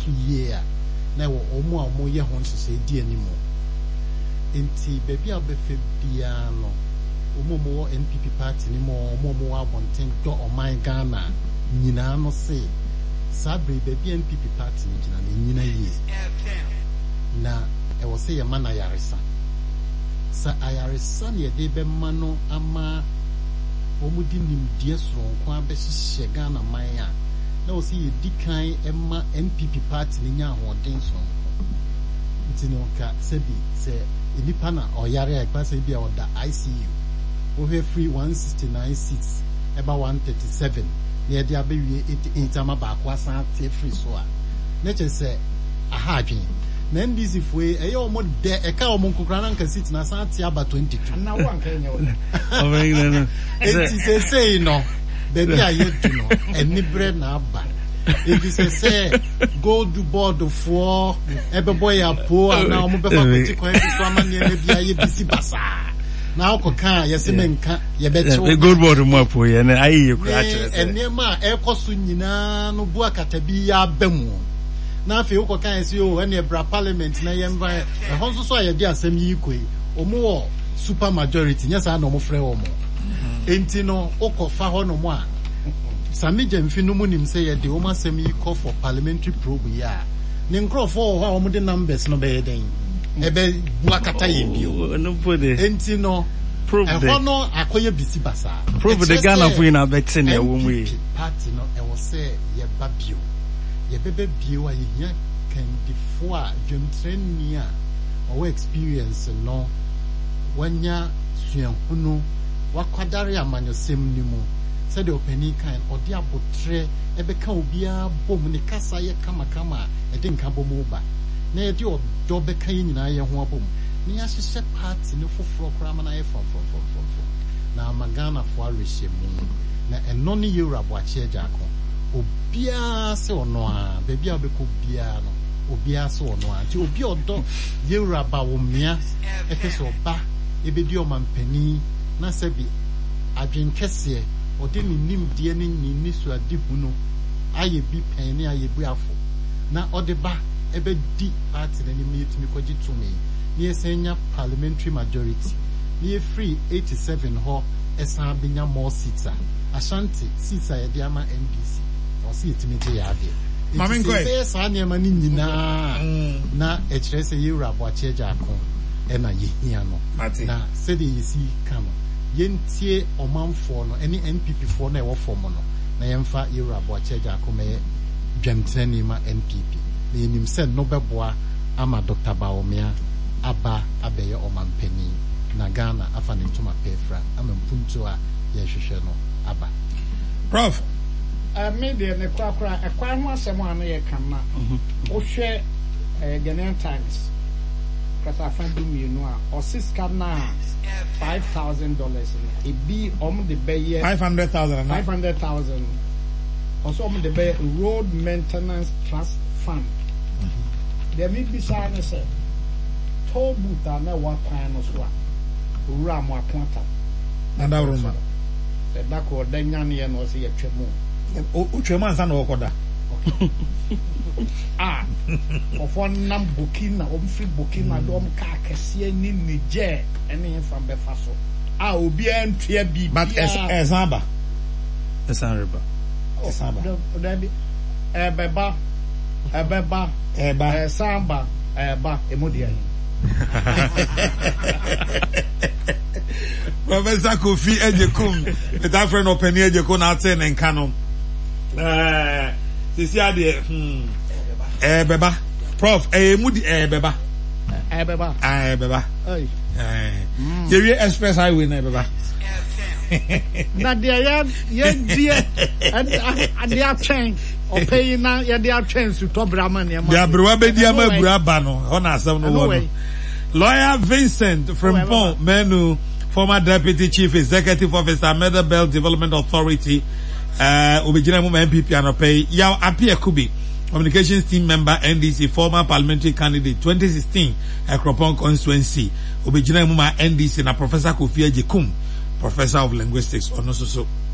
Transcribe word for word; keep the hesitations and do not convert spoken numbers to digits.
so yie na wo omo a omo ye ho nhese di animo enti baby abefe bia no omo mo N P P party ni mo omo mo abonten do oman Ghana nyina no se sabre baby N P P party ni gina na nyina yie na e wo se ye mana yaresa sa ayaresa ne de be ma no ama omudi nimdie soronko abehye Ghana man a na wo se ye dikan emma N P P party ni nya hoden soronko ntino ka sebi se enipa na oyare akpa se bia oda I C U wo he free one sixty-nine seats eba one thirty-seven ne de abewie eighty-eight ama ba kwa san te free so a na che se aha adwen na N D C foi e yo mo de e ka o mo kokra na nka seat na san te aba twenty-two na wo anka nya wo o very no it is say no baby aye tu no eni bre na aba it is say go do board for ebe boy apo na o mo be fa kweti kwan bi so amane na bia ye bisi basa na o koka ye se menka ye be che o good board mo apo ye na ayi ye kura kire se eni ma e koso nyina no bu akata bi ya bamu na afi uko kan si o ene bra parliament na yemba e honso so ye di asem yi koi omo super majority nyasa na omo frɛ wo mo enti no uko fa ho no mo a sami jemfi no munim say ye de omo asem yi call for parliamentary probe ya ne nkrofo ho a omo de numbers no be den e be bu akata ye bio no pode enti no probe de ho no akoye bisi basa probe de Ghana for na betin na wo mu yi party no e wo say ye ba bio ye bebe bio a ye kandifo a dwemtreni a o experience no wanya suahunu wakwadare amanyosem ni mu said the openi kan odi abotre ebeka obia bom ne kasa ye kama kama e de nka bom ba na ye de odo beka nyina ye ho abom ni ahyehyɛ party ne foforo krama na ye fom fom fom fom na magana fo arehye mu na eno ne yewra bo ache jako obia se ono a baby abeko bia no obia se ono a ti obi odo yewra ba wo mia ekese oba ebedi o mampani na sebi adwen kese ode ni nimdie ne nyini so adibu no aye bi pen ne aye bu afo na ode ba ebedi party na ni meet mi kwaji to me ni esenya parliamentary majority ni free eighty-seven ho esa benya more seats a Ashanti seats a de ama N D C o si etime ya de Mami Nkoi e sa ne ma ni nyina na e kire se yewra bo acheja akon e na yehia no na se de yesi kama yentie omanfo no ene N P P fo na e wo fom no na yemfa yewra bo acheja akon me dwemtani ma N P P na enim se no beboa ama Doctor Bawumia aba abeye omampani na Ghana afa ne ntoma pefra ama mpunto a ye hwehwe no aba Prof uh, media ne kwa kwa e kwa ho asem anu ye kan na wo hwe Ghanaian Times kasa fan bi mienu a o six kan na five thousand dollars e bi om de beye five hundred thousand five hundred thousand also om de beye road maintenance trust fund there may be sign say toll booth na wa kwan no so a owura mo akonta na da roma e da ko da nyane ye no se ye twemu o twemu ansa na okoda ah ofo nam Burkina o mfri Burkina do om ka kese ni Niger ene fa be fa so ah obi antua bi but esaba esaba esaba da bi e beba e beba e ba e samba e ba emodia Professor Kofi Ejekum that friend of Penny Ejeko na ten and Kano eh sisi ade hmm eh beba prof eh mudi eh beba eh beba eh beba eh eh Jerry Express Highway na beba na dia ya ya dia and dia train o pay na ya dia train to to brama ne ma dia brewa be dia ma bura ba no ho na asem no wo Lawyer Vincent Frimpong Menu, former Deputy Chief Executive Officer, Medal Belt Development Authority, uh, Obijina Muma M P P and Opay, Yao Apia Kubi, Communications Team Member, N D C, former Parliamentary Candidate, twenty sixteen, Akropong Constituency, Obijina Muma N D C, na Professor Kofi Ejekum, Professor of Linguistics, Onososo.